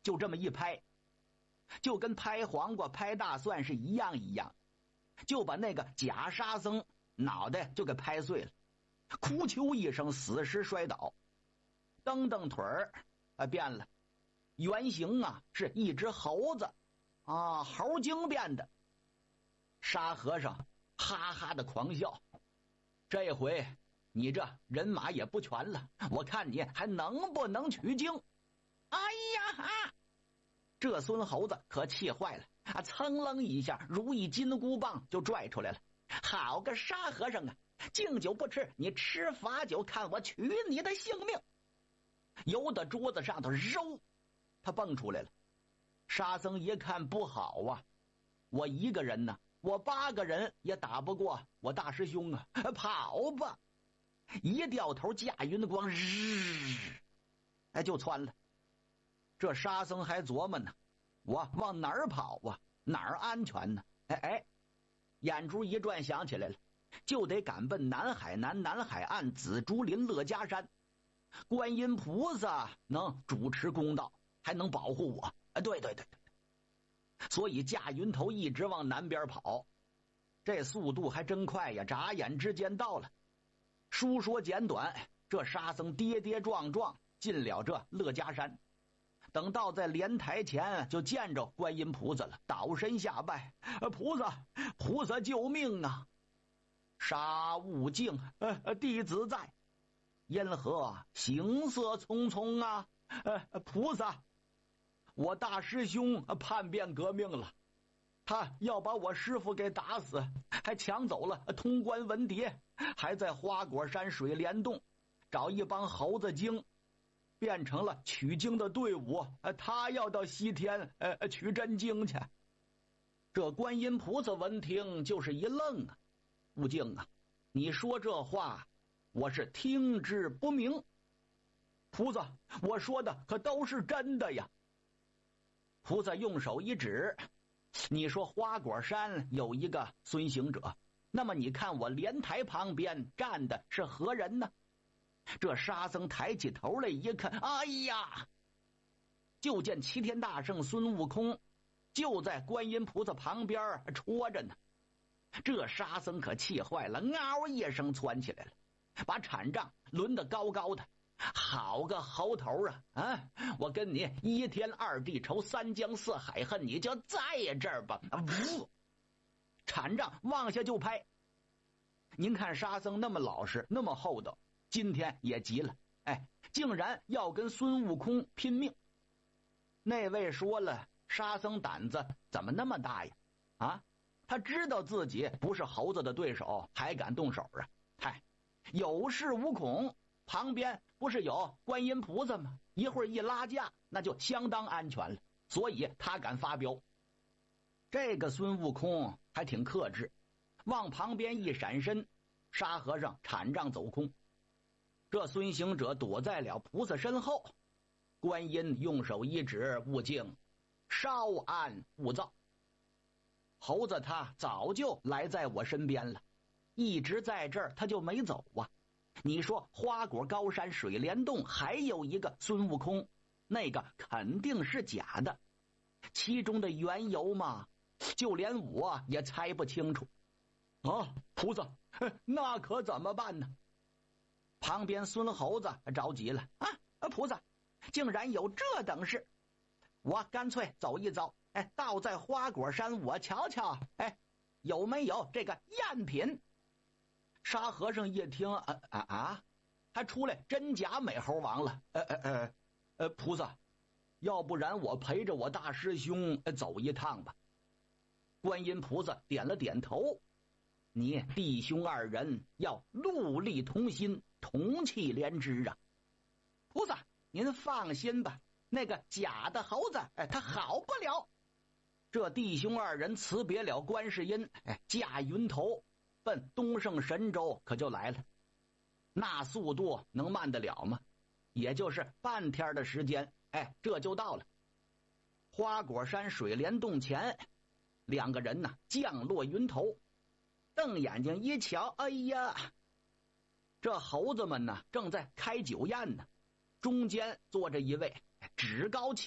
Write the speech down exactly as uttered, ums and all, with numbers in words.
就这么一拍，就跟拍黄瓜拍大蒜是一样一样，就把那个假沙僧脑袋就给拍碎了，哭啾一声死尸摔倒，蹬蹬腿儿啊变了，原型啊是一只猴子啊，猴精变的。沙和尚哈哈的狂笑，这回你这人马也不全了，我看你还能不能取经。哎呀哈！这孙猴子可气坏了啊，噌楞一下如意金箍棒就拽出来了。好个沙和尚啊，敬酒不吃，你吃罚酒，看我取你的性命。由得桌子上头揉，他蹦出来了。沙僧一看不好啊，我一个人呢，我八个人也打不过我大师兄啊，跑吧！一掉头驾云光，日，哎就窜了。这沙僧还琢磨呢，我往哪儿跑啊？哪儿安全呢？哎哎，眼珠一转想起来了，就得赶奔南海南南海岸紫竹林乐家山。观音菩萨能主持公道，还能保护我。啊，对对对对，所以驾云头一直往南边跑，这速度还真快呀，眨眼之间到了。书说简短，这沙僧跌跌撞撞进了这乐家山，等到在莲台前就见着观音菩萨了，倒身下拜：菩萨菩萨救命啊！沙悟净，呃弟子在。因何行色匆匆啊？呃菩萨，我大师兄叛变革命了，他要把我师父给打死，还抢走了通关文牒，还在花果山水帘洞找一帮猴子精，变成了取经的队伍，他要到西天呃取真经去。这观音菩萨闻听就是一愣啊，悟净啊，你说这话我是听之不明。菩萨，我说的可都是真的呀。菩萨用手一指，你说花果山有一个孙行者，那么你看我莲台旁边站的是何人呢？这沙僧抬起头来一看，哎呀，就见齐天大圣孙悟空就在观音菩萨旁边戳着呢。这沙僧可气坏了，嗷一声窜起来了，把禅杖抡得高高的。好个猴头啊！啊，我跟你一天二地仇，三江四海恨，你就在这儿吧！呜，禅杖往下就拍。您看沙僧那么老实，那么厚道，今天也急了，哎，竟然要跟孙悟空拼命。那位说了，沙僧胆子怎么那么大呀？啊，他知道自己不是猴子的对手，还敢动手啊？嗨，有恃无恐。旁边不是有观音菩萨吗？一会儿一拉架，那就相当安全了，所以他敢发飙。这个孙悟空还挺克制，往旁边一闪身，沙和尚禅杖走空。这孙行者躲在了菩萨身后，观音用手一指，悟净，稍安勿躁。猴子他早就来在我身边了，一直在这儿，他就没走啊。你说花果高山水帘洞还有一个孙悟空，那个肯定是假的，其中的缘由嘛，就连我也猜不清楚啊！菩萨，那可怎么办呢？旁边孙猴子着急了啊！菩萨，竟然有这等事，我干脆走一遭，哎，倒在花果山我瞧瞧，哎，有没有这个赝品？沙和尚一听，啊啊啊，还出来真假美猴王了。呃呃呃呃，菩萨，要不然我陪着我大师兄走一趟吧。观音菩萨点了点头，你弟兄二人要戮力同心，同气连枝啊。菩萨，您放心吧，那个假的猴子，哎，他好不了。这弟兄二人辞别了观世音，哎，驾云头奔东胜神州可就来了。那速度能慢得了吗？也就是半天的时间，哎，这就到了花果山水帘洞前。两个人呢降落云头，瞪眼睛一瞧，哎呀，这猴子们呢正在开酒宴呢，中间坐着一位趾高气